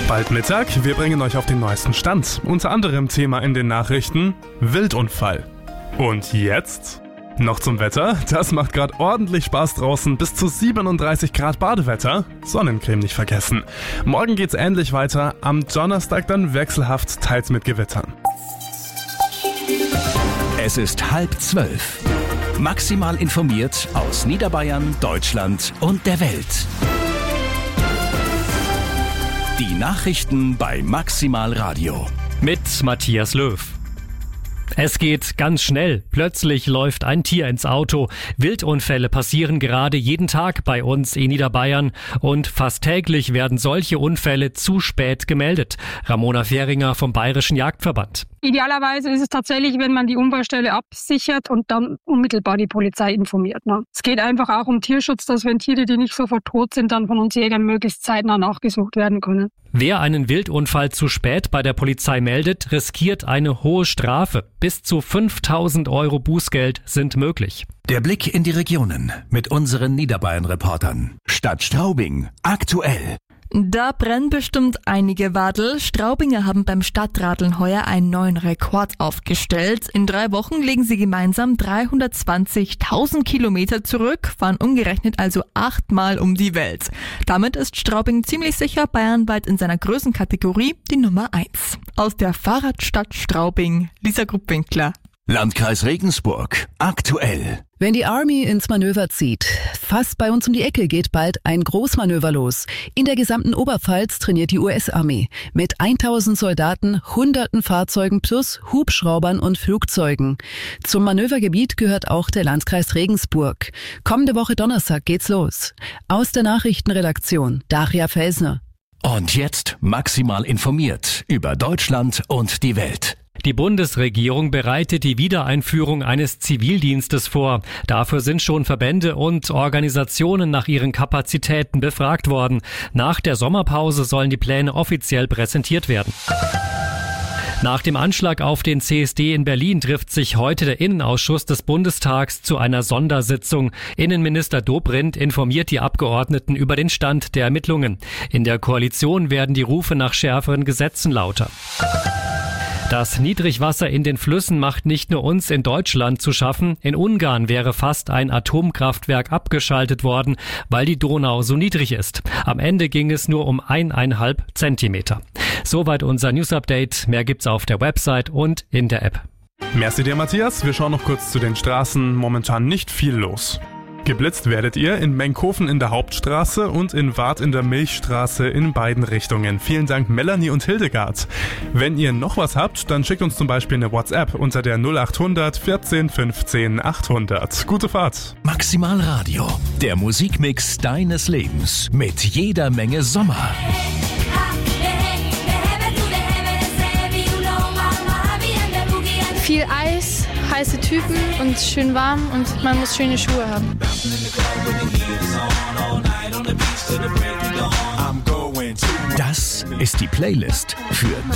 Bald Mittag, wir bringen euch auf den neuesten Stand. Unter anderem Thema in den Nachrichten: Wildunfall. Und jetzt? Noch zum Wetter. Das macht gerade ordentlich Spaß draußen. Bis zu 37 Grad Badewetter. Sonnencreme nicht vergessen. Morgen geht's ähnlich weiter. Am Donnerstag dann wechselhaft, teils mit Gewittern. Es ist 11:30. Maximal informiert aus Niederbayern, Deutschland und der Welt. Die Nachrichten bei Maximal Radio. Mit Matthias Löw. Es geht ganz schnell. Plötzlich läuft ein Tier ins Auto. Wildunfälle passieren gerade jeden Tag bei uns in Niederbayern und fast täglich werden solche Unfälle zu spät gemeldet. Ramona Fähringer vom Bayerischen Jagdverband. Idealerweise ist es tatsächlich, wenn man die Unfallstelle absichert und dann unmittelbar die Polizei informiert. Es geht einfach auch um Tierschutz, dass wenn Tiere, die nicht sofort tot sind, dann von uns Jägern möglichst zeitnah nachgesucht werden können. Wer einen Wildunfall zu spät bei der Polizei meldet, riskiert eine hohe Strafe. Bis zu 5.000 € Bußgeld sind möglich. Der Blick in die Regionen mit unseren Niederbayern-Reportern. Stadt Straubing aktuell. Da brennen bestimmt einige Wadel. Straubinger haben beim Stadtradeln heuer einen neuen Rekord aufgestellt. In 3 Wochen legen sie gemeinsam 320.000 Kilometer zurück, fahren umgerechnet also 8-mal um die Welt. Damit ist Straubing ziemlich sicher bayernweit in seiner Größenkategorie die Nummer 1. Aus der Fahrradstadt Straubing, Lisa Gruppwinkler. Landkreis Regensburg aktuell. Wenn die Army ins Manöver zieht, fast bei uns um die Ecke geht bald ein Großmanöver los. In der gesamten Oberpfalz trainiert die US-Armee mit 1000 Soldaten, hunderten Fahrzeugen plus Hubschraubern und Flugzeugen. Zum Manövergebiet gehört auch der Landkreis Regensburg. Kommende Woche Donnerstag geht's los. Aus der Nachrichtenredaktion, Daria Felsner. Und jetzt maximal informiert über Deutschland und die Welt. Die Bundesregierung bereitet die Wiedereinführung eines Zivildienstes vor. Dafür sind schon Verbände und Organisationen nach ihren Kapazitäten befragt worden. Nach der Sommerpause sollen die Pläne offiziell präsentiert werden. Nach dem Anschlag auf den CSD in Berlin trifft sich heute der Innenausschuss des Bundestags zu einer Sondersitzung. Innenminister Dobrindt informiert die Abgeordneten über den Stand der Ermittlungen. In der Koalition werden die Rufe nach schärferen Gesetzen lauter. Das Niedrigwasser in den Flüssen macht nicht nur uns in Deutschland zu schaffen. In Ungarn wäre fast ein Atomkraftwerk abgeschaltet worden, weil die Donau so niedrig ist. Am Ende ging es nur um 1,5 Zentimeter. Soweit unser News-Update. Mehr gibt's auf der Website und in der App. Merci dir, Matthias. Wir schauen noch kurz zu den Straßen. Momentan nicht viel los. Geblitzt werdet ihr in Menkhofen in der Hauptstraße und in Waadt in der Milchstraße in beiden Richtungen. Vielen Dank Melanie und Hildegard. Wenn ihr noch was habt, dann schickt uns zum Beispiel eine WhatsApp unter der 0800 14 15 800. Gute Fahrt. Maximal Radio, der Musikmix deines Lebens mit jeder Menge Sommer. Viel Eis, heiße Typen und schön warm und man muss schöne Schuhe haben. Das ist die Playlist für